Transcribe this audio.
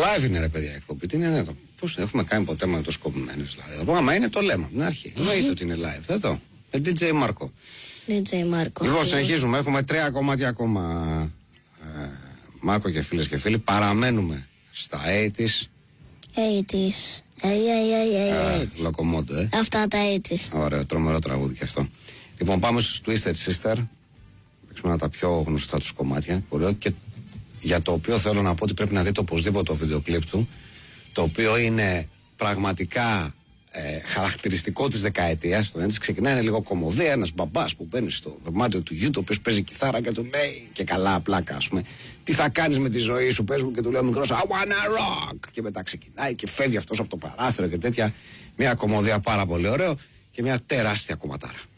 live είναι ρε παιδιά εκπομπή. Τι είναι εδώ? Πώς έχουμε κάνει ποτέ με το σκοπημένες δηλαδή? Άμα είναι το λέμε από την αρχή. Εννοείται ότι είναι live. Εδώ. Με DJ Μάρκο. DJ Μάρκο. Λοιπόν, συνεχίζουμε. Έχουμε 3 κομμάτια ακόμα. Μάρκο και φίλες και φίλοι. Παραμένουμε στα 80's. 80's. Λοκομόντο, Αυτά τα 80's. Ωραίο, τρομερό τραγούδι και αυτό. Λοιπόν, πάμε στους Twisted Sister. Παίξουμε ένα από τα πιο γνωστά τους κομμάτια. Και για το οποίο θέλω να πω ότι πρέπει να δείτε οπωσδήποτε το βίντεο κλιπ του. Το οποίο είναι πραγματικά χαρακτηριστικό της δεκαετίας. Το ξεκινάει λίγο κομμωδία. Ένας μπαμπάς που μπαίνει στο δωμάτιο του γιου, το οποίο παίζει κιθάρα και του λέει και καλά πλάκα, ας πούμε. Τι θα κάνεις με τη ζωή σου, πες μου, και του λέει ο μικρός I wanna rock. Και μετά ξεκινάει και φεύγει αυτός από το παράθυρο και τέτοια. Μια κομμωδία πάρα πολύ ωραίο και μια τεράστια κομματάρα.